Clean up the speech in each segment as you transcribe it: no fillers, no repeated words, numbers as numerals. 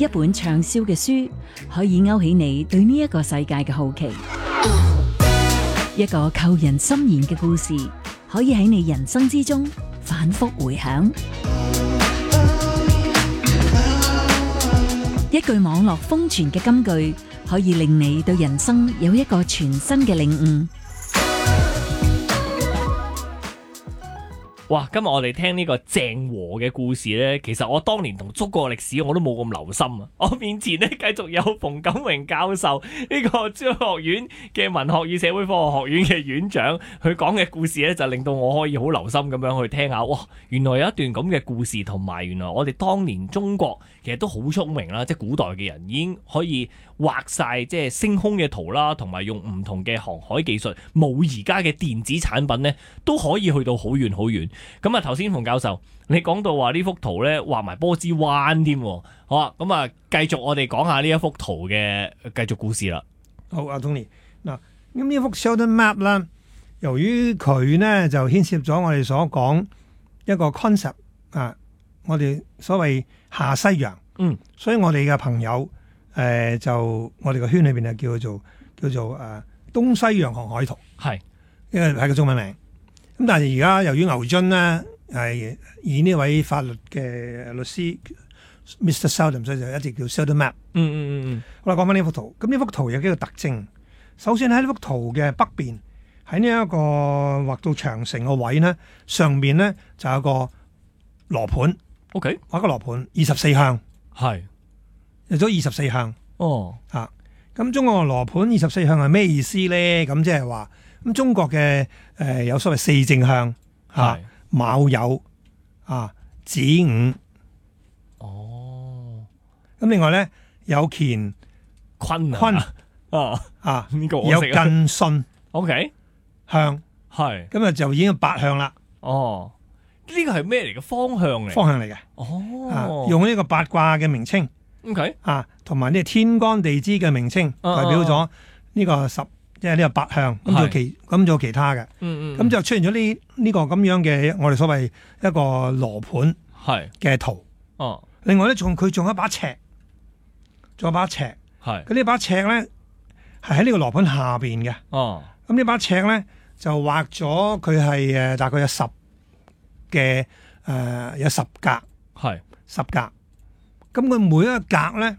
一本暢銷嘅書，可以勾起你對呢一個世界嘅好奇；一個扣人心弦嘅故事，可以喺你人生之中反覆回響；一句網絡瘋傳嘅金句，可以令你對人生有一個全新嘅領悟。 哇！今日我哋聽呢個鄭和嘅故事呢，其實我當年同中國歷史我都冇咁留心啊！我面前呢，繼續有馮錦榮教授，呢個中學院嘅文學與社會科學學院嘅院長，佢講嘅故事呢，就令到我可以好留心咁樣去聽下。哇！原來有一段咁嘅故事，同埋原來我哋當年中國其實都好聰明啦，即係古代嘅人已經可以畫晒即係星空嘅圖啦，同埋用唔同嘅航海技術，冇而家嘅電子產品呢，都可以去到好遠好遠。咁啊，頭先馮教授你講到話呢幅圖咧畫埋波斯灣添，好啊，咁啊繼續我哋講下呢一幅圖嘅繼續故事啦。 好，阿 Tony 嗱，咁呢幅 Sheldon Map 啦，由於佢呢就牽涉咗我哋所講一個 concept 啊，我哋所謂下西洋，所以我哋嘅朋友就我哋個圈裏邊就叫做東西洋航海圖，係因為係個中文名。咁但係而家由於牛津咧係以呢位法律嘅律師 Mr. Sheldon， 所以就一直叫 Sheldon Map。好啦，講翻呢幅圖。咁呢幅圖有幾個特徵。首先喺呢幅圖嘅北邊，喺呢一個畫到長城個位呢，上面呢就有個羅盤。OK， 畫個羅盤24向，係有咗24向。哦，啊，咁中國羅盤24向係咩意思咧？咁即係話。咁中國嘅有所謂四正向卯酉子午，咁另外咧有乾坤呢個有艮巽 ，OK 向係，咁啊就已經8向啦。哦，呢個係咩嚟嘅？方向嚟嘅。哦，用呢個八卦嘅名稱 ，OK 同埋呢天干地支嘅名稱，代表咗呢個即係呢個8向，咁仲有其他嘅，咁就出現咗呢個咁樣嘅我哋所謂一個羅盤嘅圖。哦，另外咧佢仲有一把尺，咁呢把尺咧係喺呢個羅盤下邊嘅。哦，咁呢把尺咧就畫咗佢係大概有10嘅有10格，係10格。咁佢每一格咧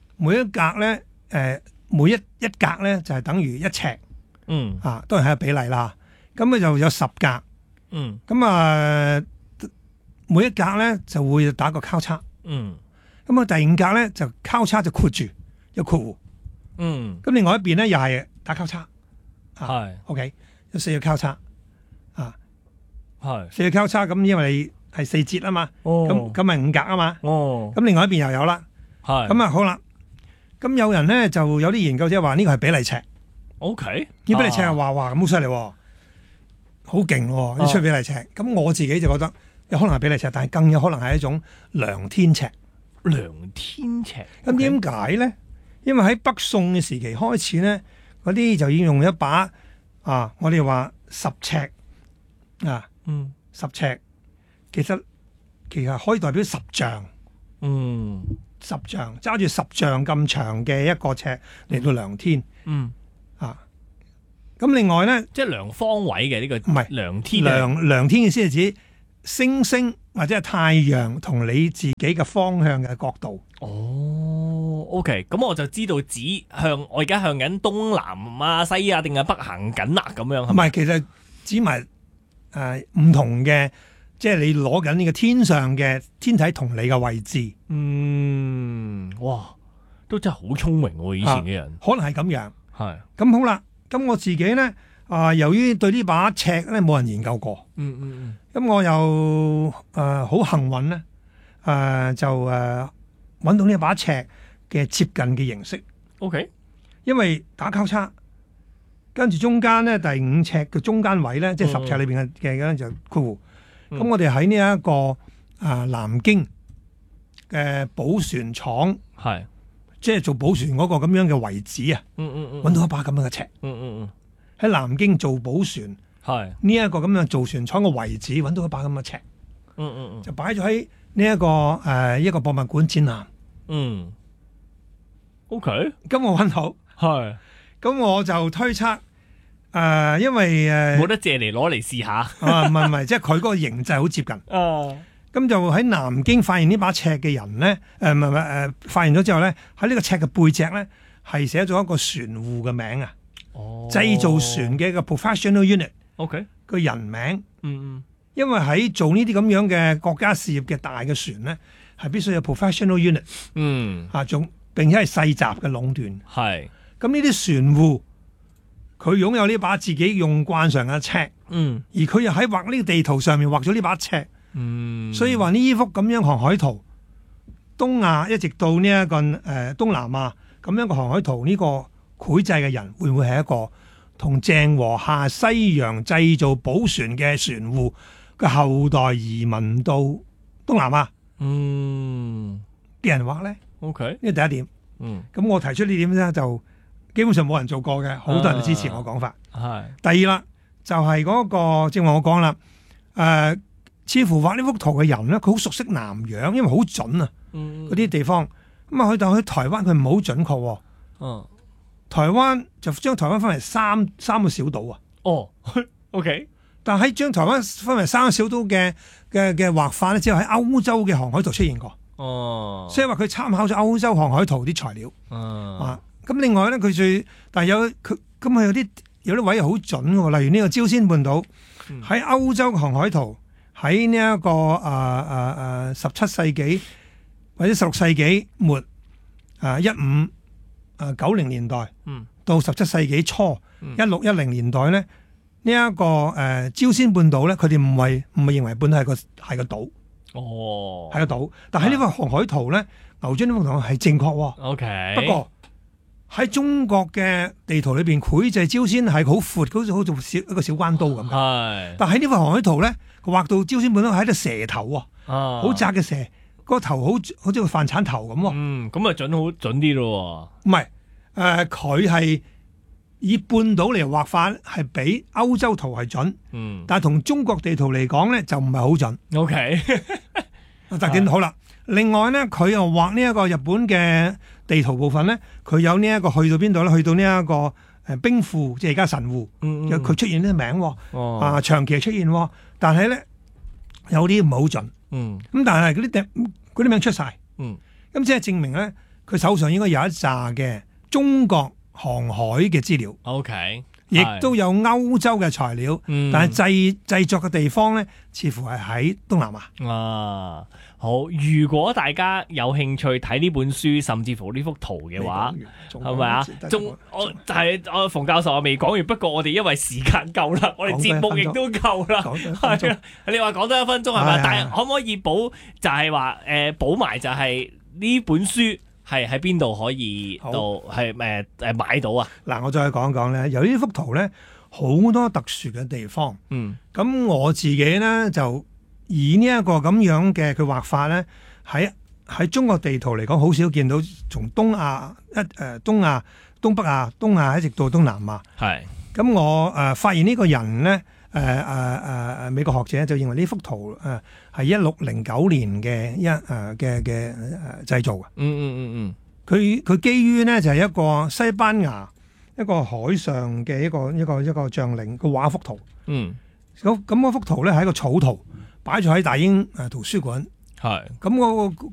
每一格咧就係等於1尺，當然係個比例啦。咁佢就有10格，咁每一格咧就會打個交叉，咁第5格咧就交叉就括住有括弧，咁另外一邊咧又係打交叉，係 OK 有4個交叉，係4個交叉，咁因為係4節啊嘛，咁咪5格啊嘛，咁另外一邊又有啦，係咁啊好啦。咁有人咧就有啲研究者話呢個係比例尺 ，OK？ 呢比例尺係話咁好犀利，好勁喎！呢出比例尺，咁我自己就覺得有可能係比例尺，但係更有可能係一種量天尺。量天尺，咁點解咧？因為喺北宋嘅時期開始咧，嗰啲就已經用一把我哋話10尺10尺，其實可以代表10丈，10丈揸住10丈咁長嘅一個尺嚟到量天，咁另外咧，即係量方位嘅呢個唔係量天，量天嘅意思係指星星或者係太陽同你自己嘅方向嘅角度。哦 ，OK， 咁我就知道我而家向緊東南西定係北行緊啦，咁樣。唔係，其實指埋唔同嘅。即係你攞緊呢個天上嘅天體同你嘅位置，哇，都真係好聰明喎！以前嘅人，可能係咁樣，係咁好啦。咁我自己咧，由於對呢把尺咧冇人研究過，咁我又好幸運咧，就揾到呢把尺嘅接近嘅形式。OK， 因為打交叉，跟住中間咧第5尺嘅中間位咧，即係10尺裏邊嘅就括弧。咁我哋喺呢一個南京嘅寶船廠，係即係做寶船嗰個咁樣嘅遺址啊，揾到一把咁樣嘅尺，喺南京做寶船，係呢一個咁樣造船廠嘅遺址，揾到一把咁嘅尺，就擺咗喺呢一個一個博物館展覽， OK， 咁我揾到， 係， 咁我就推測因為冇得借嚟攞嚟試下。 唔係，即係佢嗰個形制好接近。 啊， 咁就喺南京發現呢把尺嘅人咧，發現咗之後咧，喺呢個尺嘅背脊咧係寫咗一個船戶嘅名啊，製造船嘅一個 professional unit，OK，個人名，因為喺做呢啲咁樣嘅國家事業嘅大嘅船咧，係必須有 professional unit，並且係世襲嘅壟斷，係，咁呢啲船戶佢擁有呢把自己用慣常嘅尺，而佢又喺畫呢個地圖上面畫咗呢把尺。所以話呢幅咁樣航海圖，東亞一直到呢一個東南亞咁樣嘅航海圖，呢個繪製嘅人會唔會係一個同鄭和下西洋製造寶船嘅船戶嘅後代移民到東南亞嘅人畫咧？OK， 呢第一點。咁我提出呢點咧，就基本上冇人做過嘅，好多人都支持我講法。第二啦，就係嗰個正話我講啦，似乎畫呢幅圖嘅人咧，佢好熟悉南洋，因為好準啊，嗰啲地方。咁啊，但去台灣佢唔係好準確喎。台灣就將台灣分為三個小島啊。OK。但喺將台灣分為三個小島嘅畫法咧，只有喺歐洲嘅航海圖出現過。所以話佢參考咗歐洲航海圖啲材料。咁另外咧，但係佢有啲位係好準喎，例如呢個朝鮮半島喺歐洲航海圖。喺呢一個17世紀或者16世紀末1590年代，到17世紀初1610年代咧，呢一個朝鮮半島咧，佢哋唔係認為半島係個島，係個島。但喺呢個航海圖咧，牛津呢幅圖係正確喎。OK， 不過喺中國嘅地圖裏邊，繪製朝鮮係好闊，好似一個小關刀咁。係，但喺呢幅航海圖咧，佢畫到朝鮮半島喺度蛇頭喎，好窄嘅蛇，個頭好似個飯鏟頭咁喎。 咁啊好準啲咯。 唔係，佢係以半島嚟畫法，係比歐洲圖係準。但係同中國地圖嚟講咧，就唔係好準。OK， 特點好啦。另外咧，佢又畫呢一個日本嘅地圖部分咧，佢有呢一個去到邊度咧？去到呢一個兵庫，即係而家神戶，佢出現呢個名，長期出現，但係咧有啲唔係好準，咁但係嗰啲名出晒，咁即係證明咧，佢手上應該有一紮嘅中國航海嘅資料，OK，亦都有歐洲嘅材料，但係製作嘅地方咧，似乎係喺東南亞。 好，如果大家有興趣睇呢本書，甚至乎呢幅圖嘅話，係咪啊？我馮教授未講完，不過我哋因為時間夠啦，我哋節目亦都夠啦，係啊，你話講多1分鐘係咪？但係可唔可以補就係話補埋就係呢本書係喺邊度可以到係買到啊？ 嗱，我再講講咧，由呢幅圖咧好多特殊嘅地方，咁我自己咧就。以呢一個咁樣嘅佢畫法咧，喺中國地圖嚟講，好少見到從東亞東北亞、東亞一直到東南亞。係。咁我發現呢個人咧，美國學者就認為呢幅圖係1609年嘅製造嘅。佢基於咧就係一個西班牙一個海上嘅一個將領個畫幅圖。咁嗰幅圖咧係一個草圖。擺咗喺大英圖書館，係咁